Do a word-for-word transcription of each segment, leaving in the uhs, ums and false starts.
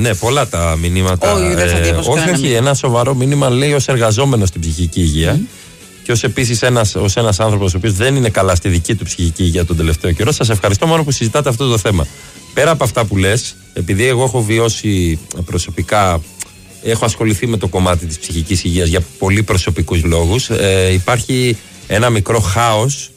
Ναι, πολλά τα μηνύματα. Όχι, δεν θα ε, όχι, όχι, ένα σοβαρό μήνυμα λέει ως εργαζόμενος στην ψυχική υγεία. Mm. Και ως επίσης ένας, ως ένας άνθρωπος ο οποίος δεν είναι καλά στη δική του ψυχική υγεία τον τελευταίο καιρό, σας ευχαριστώ μόνο που συζητάτε αυτό το θέμα. Πέρα από αυτά που λες, επειδή εγώ έχω βιώσει προσωπικά, έχω ασχοληθεί με το κομμάτι της ψυχικής υγείας για πολύ προσωπικούς λόγους, ε, υπάρχει ένα μικρό χάος,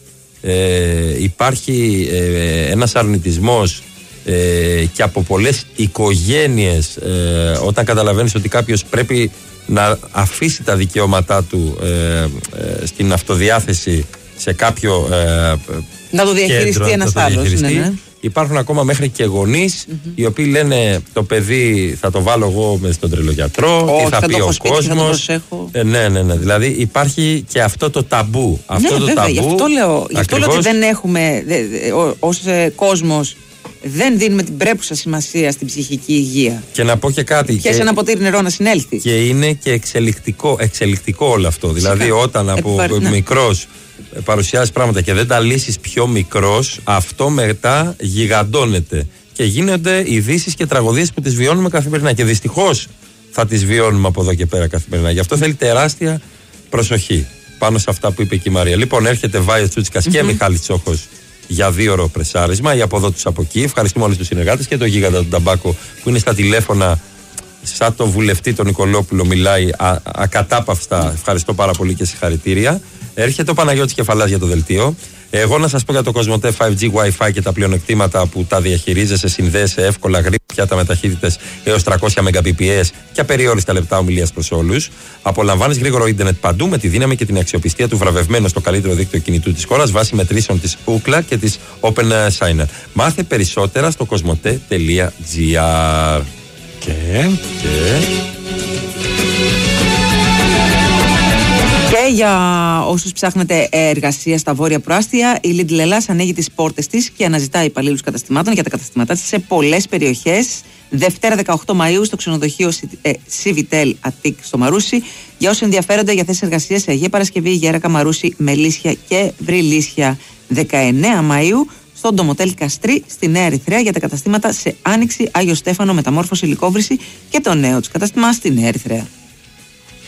ε, υπάρχει ε, ένας αρνητισμός ε, και από πολλές οικογένειες ε, όταν καταλαβαίνεις ότι κάποιος πρέπει να αφήσει τα δικαιώματά του ε, ε, στην αυτοδιάθεση σε κάποιο ε, να το διαχειριστεί κέντρο, ένας άλλος. Ναι, ναι. Υπάρχουν ακόμα μέχρι και γονείς mm-hmm. οι οποίοι λένε το παιδί θα το βάλω εγώ με στον τρελογιατρό, oh, τι θα, θα πει ο κόσμος. Ε, ναι, ναι, ναι. Δηλαδή υπάρχει και αυτό το ταμπού. Αυτό ναι, το βέβαια, ταμπού. Γι' αυτό λέω, γι αυτό λέω ότι δεν έχουμε δε, δε, ως ε, κόσμος. Δεν δίνουμε την πρέπουσα σημασία στην ψυχική υγεία. Και να πω και κάτι. Και σε ένα ποτήρι νερό να συνέλθει. Και είναι και εξελικτικό, εξελικτικό όλο αυτό. Φυσικά. Δηλαδή, όταν από Επιβαρ... μικρός παρουσιάζει πράγματα και δεν τα λύσεις πιο μικρός, αυτό μετά γιγαντώνεται. Και γίνονται ειδήσεις και τραγωδίες που τις βιώνουμε καθημερινά. Και δυστυχώς θα τις βιώνουμε από εδώ και πέρα καθημερινά. Γι' αυτό θέλει τεράστια προσοχή πάνω σε αυτά που είπε και η Μαρία. Λοιπόν, έρχεται Βάιο Τσούτσικας mm-hmm. και Μιχάλης Τσόχος για δύο ώρο πρεσάρισμα, ή από εδώ τους από εκεί. Ευχαριστούμε όλους τους συνεργάτες και το γίγαντα του Ταμπάκο που είναι στα τηλέφωνα, σαν τον βουλευτή τον Νικολόπουλο, μιλάει α, ακατάπαυστα. Ευχαριστώ πάρα πολύ και συγχαρητήρια. Έρχεται ο Παναγιώτης Κεφαλάς για το δελτίο. Εγώ να σας πω για το Κοσμοτέ φάιβ τζι Wi-Fi και τα πλεονεκτήματα που τα διαχειρίζεσαι, συνδέεσαι εύκολα, γρήγορα με ταχύτητες έως τριακόσια Mbps και απεριόριστα λεπτά ομιλίας προς όλους. Απολαμβάνεις γρήγορο ίντερνετ παντού με τη δύναμη και την αξιοπιστία του βραβευμένου στο καλύτερο δίκτυο κινητού της χώρας βάσει μετρήσεων της Ookla και της OpenSigner. Μάθε περισσότερα στο κοσμοτέ τελεία τζι άρ. Και... και... Και για όσους ψάχνετε εργασία στα βόρεια προάστια, η Lidl Ελλάς ανοίγει τις πόρτες της και αναζητά υπαλλήλους καταστημάτων για τα καταστήματά της σε πολλές περιοχές. Δευτέρα δεκαοκτώ Μαΐου στο ξενοδοχείο Civitel Attic στο Μαρούσι. Για όσοι ενδιαφέρονται για θέσεις εργασίας σε Αγία Παρασκευή, Γέρακα, Μαρούσι, Μελίσια και Βρυλίσια. δεκαεννέα Μαΐου στο Ντομοτέλ Καστρί στη Νέα Ερυθρέα για τα καταστήματα σε Άνοιξη, Άγιο Στέφανο, Μεταμόρφωση, Λυκόβρηση και το νέο της κατάστημα στη Νέα Ερυθρέα.